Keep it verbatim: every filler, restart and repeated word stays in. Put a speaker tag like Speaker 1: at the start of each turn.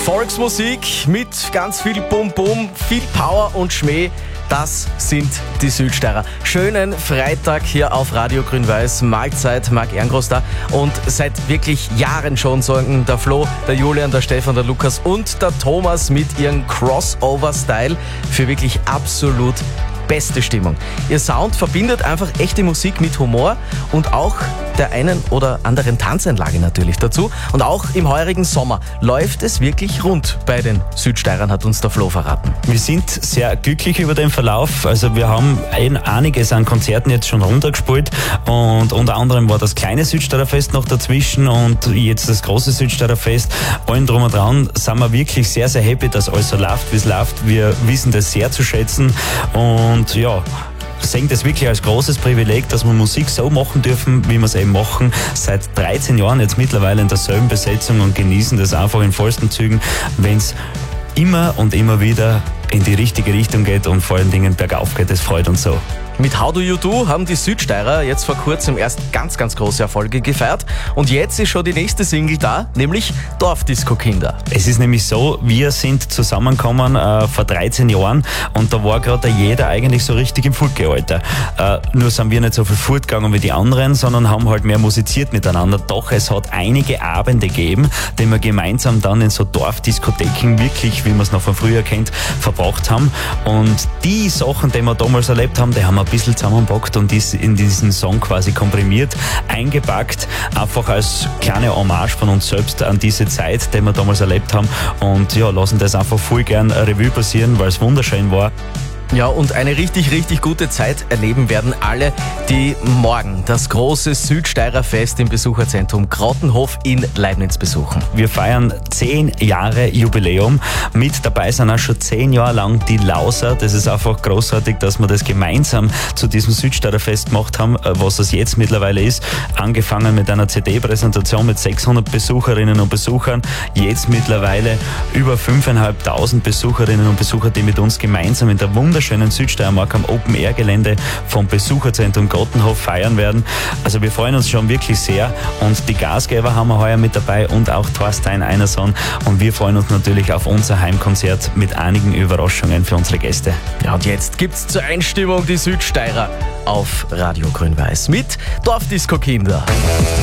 Speaker 1: Volksmusik mit ganz viel Bum-Bum, viel Power und Schmäh. Das sind die Südsteirer. Schönen Freitag hier auf Radio Grün-Weiß. Mahlzeit, Marc Ehrengroß da. Und seit wirklich Jahren schon sorgen der Flo, der Julian, der Stefan, der Lukas und der Thomas mit ihrem Crossover-Style für wirklich absolut beste Stimmung. Ihr Sound verbindet einfach echte Musik mit Humor und auch der einen oder anderen Tanzeinlage natürlich dazu. Und auch im heurigen Sommer läuft es wirklich rund bei den Südsteirern, hat uns der Flo verraten.
Speaker 2: Wir sind sehr glücklich über den Verlauf. Also wir haben ein, einiges an Konzerten jetzt schon runtergespielt und unter anderem war das kleine Südsteirerfest noch dazwischen und jetzt das große Südsteirerfest. Allen drum und dran sind wir wirklich sehr, sehr happy, dass alles so läuft, wie es läuft. Wir wissen das sehr zu schätzen und ja, sehen das wirklich als großes Privileg, dass wir Musik so machen dürfen, wie wir es eben machen. Seit dreizehn Jahren jetzt mittlerweile in derselben Besetzung und genießen das einfach in vollsten Zügen, wenn es immer und immer wieder in die richtige Richtung geht und vor allen Dingen bergauf geht. Das freut uns so.
Speaker 1: Mit How Do You Do haben die Südsteirer jetzt vor kurzem erst ganz, ganz große Erfolge gefeiert. Und jetzt ist schon die nächste Single da, nämlich Dorfdisco-Kinder.
Speaker 2: Es ist nämlich so, wir sind zusammengekommen äh, vor dreizehn Jahren und da war gerade jeder eigentlich so richtig im Furtgealter. Äh, nur sind wir nicht so viel fortgegangen wie die anderen, sondern haben halt mehr musiziert miteinander. Doch es hat einige Abende gegeben, die wir gemeinsam dann in so Dorfdiskotheken wirklich, wie man es noch von früher kennt, verbracht haben. Und die Sachen, die wir damals erlebt haben, die haben wir ein bisschen zusammengepackt und ist in diesen Song quasi komprimiert, eingepackt, einfach als kleine Hommage von uns selbst an diese Zeit, die wir damals erlebt haben und ja, lassen das einfach voll gern Revue passieren, weil es wunderschön war.
Speaker 1: Ja, und eine richtig, richtig gute Zeit erleben werden alle, die morgen das große Südsteirer Fest im Besucherzentrum Grottenhof in Leibniz besuchen.
Speaker 2: Wir feiern zehn Jahre Jubiläum. Mit dabei sind auch schon zehn Jahre lang die Lauser. Das ist einfach großartig, dass wir das gemeinsam zu diesem Südsteirer Fest gemacht haben, was es jetzt mittlerweile ist. Angefangen mit einer C D-Präsentation mit sechshundert Besucherinnen und Besuchern. Jetzt mittlerweile über fünftausendfünfhundert Besucherinnen und Besucher, die mit uns gemeinsam in der wunderschönen Südsteiermark am Open-Air-Gelände vom Besucherzentrum Grottenhof feiern werden. Also wir freuen uns schon wirklich sehr und die Gastgeber haben wir heuer mit dabei und auch Thorstein Einerson und wir freuen uns natürlich auf unser Heimkonzert mit einigen Überraschungen für unsere Gäste.
Speaker 1: Ja, und jetzt gibt's zur Einstimmung die Südsteirer auf Radio Grün-Weiß mit Dorfdisco-Kinder.